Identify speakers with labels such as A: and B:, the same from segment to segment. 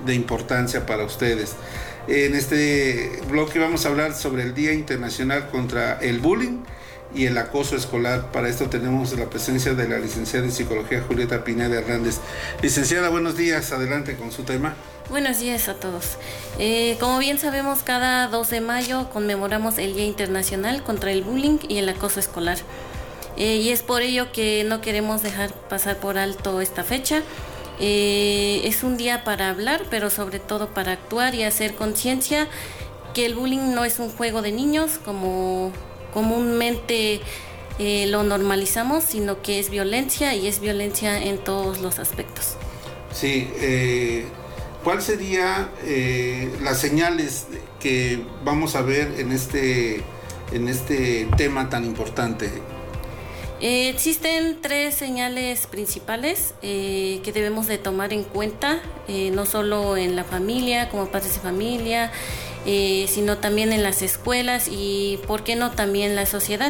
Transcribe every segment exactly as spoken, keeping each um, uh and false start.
A: de importancia para ustedes. En este bloque vamos a hablar sobre el Día Internacional contra el Bullying y el Acoso Escolar. Para esto tenemos la presencia de la licenciada en Psicología Julieta Pineda Hernández. Licenciada, buenos días, adelante con su tema.
B: Buenos días a todos. Eh, como bien sabemos, cada dos de mayo conmemoramos el Día Internacional contra el Bullying y el Acoso Escolar. Eh, y es por ello que no queremos dejar pasar por alto esta fecha. Eh, es un día para hablar, pero sobre todo para actuar y hacer conciencia que el bullying no es un juego de niños, como comúnmente eh, lo normalizamos, sino que es violencia y es violencia en todos los aspectos.
A: Sí, eh... ¿cuál sería eh, las señales que vamos a ver en este, en este tema tan importante?
B: Eh, existen tres señales principales eh, que debemos de tomar en cuenta, eh, no solo en la familia, como padres de familia, eh, sino también en las escuelas y, ¿por qué no?, también la sociedad.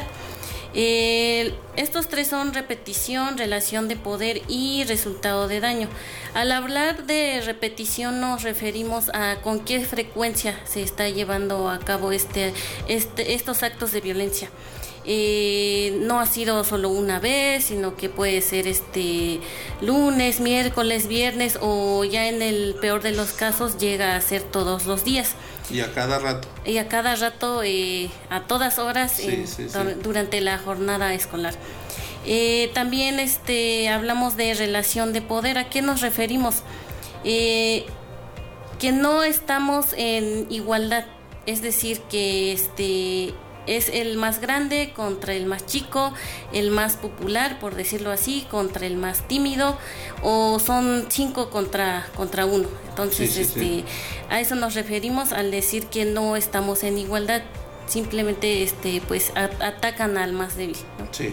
B: Eh, estos tres son repetición, relación de poder y resultado de daño. Al hablar de repetición nos referimos a con qué frecuencia se está llevando a cabo este, este, estos actos de violencia. Eh, no ha sido solo una vez, sino que puede ser este lunes, miércoles, viernes, o ya en el peor de los casos llega a ser todos los días.
A: Y a cada rato.
B: Y a cada rato, eh, a todas horas,
A: sí,
B: en,
A: sí, sí.
B: durante la jornada escolar. Eh, también este, hablamos de relación de poder. ¿A qué nos referimos? Eh, que no estamos en igualdad, es decir, que este es el más grande contra el más chico, el más popular, por decirlo así, contra el más tímido, o son cinco contra, contra uno. Entonces, sí, sí, este, sí. a eso nos referimos al decir que no estamos en igualdad, simplemente este, pues a, atacan al más débil, ¿no?
A: Sí.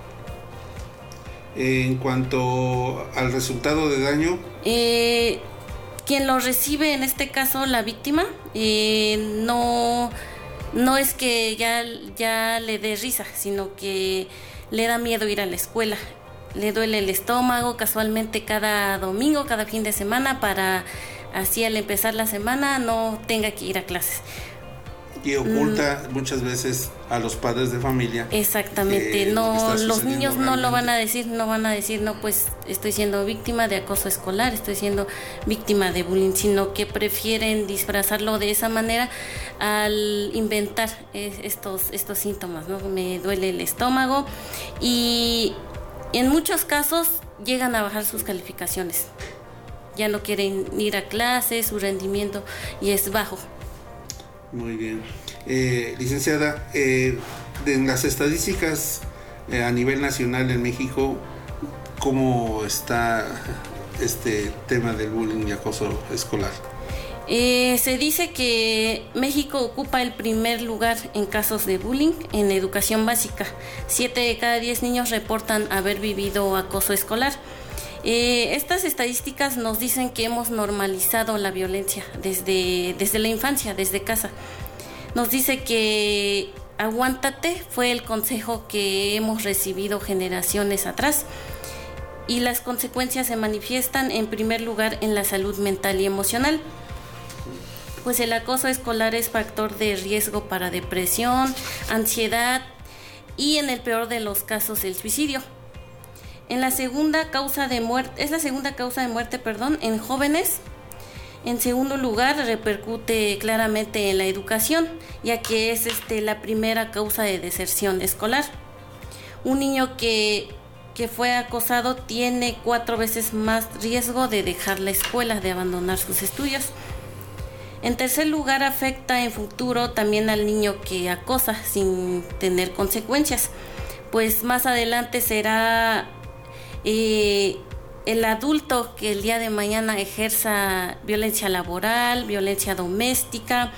A: En cuanto al resultado de daño,
B: eh, quien lo recibe, en este caso la víctima, eh, no no es que ya, ya le dé risa, sino que le da miedo ir a la escuela. Le duele el estómago casualmente cada domingo, cada fin de semana, para así al empezar la semana no tenga que ir a clases.
A: Y oculta mm. muchas veces a los padres de familia.
B: Exactamente, eh, no, los niños realmente. no lo van a decir, no van a decir, no, pues estoy siendo víctima de acoso escolar, estoy siendo víctima de bullying, sino que prefieren disfrazarlo de esa manera al inventar estos, estos síntomas, ¿no? Me duele el estómago, y en muchos casos llegan a bajar sus calificaciones. Ya no quieren ir a clases, su rendimiento y es bajo.
A: Muy bien. Eh, licenciada, eh, en las estadísticas eh, a nivel nacional en México, ¿cómo está este tema del bullying y acoso escolar?
B: Eh, se dice que México ocupa el primer lugar en casos de bullying en educación básica. Siete de cada diez niños reportan haber vivido acoso escolar. Eh, estas estadísticas nos dicen que hemos normalizado la violencia desde, desde la infancia, desde casa. Nos dice que aguántate fue el consejo que hemos recibido generaciones atrás, y las consecuencias se manifiestan en primer lugar en la salud mental y emocional. Pues el acoso escolar es factor de riesgo para depresión, ansiedad y, en el peor de los casos, el suicidio. En la segunda causa de muerte, es la segunda causa de muerte, perdón, en jóvenes. En segundo lugar, repercute claramente en la educación, ya que es este, la primera causa de deserción escolar. Un niño que, que fue acosado tiene cuatro veces más riesgo de dejar la escuela, de abandonar sus estudios. En tercer lugar, afecta en futuro también al niño que acosa sin tener consecuencias, pues más adelante será Eh, el adulto que el día de mañana ejerza violencia laboral, violencia doméstica,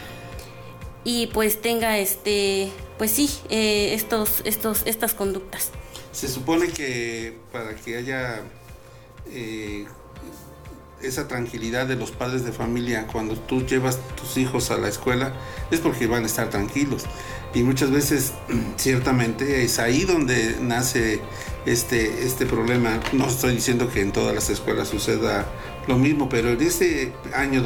B: y pues tenga este, pues sí, eh, estos, estos, estas conductas.
A: Se supone que para que haya eh, esa tranquilidad de los padres de familia cuando tú llevas tus hijos a la escuela, es porque van a estar tranquilos. Y muchas veces, ciertamente, es ahí donde nace este, este problema. No estoy diciendo que en todas las escuelas suceda lo mismo, pero en este año